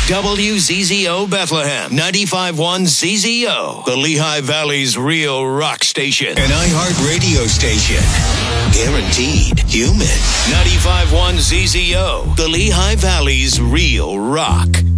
WZZO Bethlehem, 95.1 ZZO, the Lehigh Valley's real rock station. An iHeart radio station. Guaranteed human. 95.1 ZZO, the Lehigh Valley's real rock.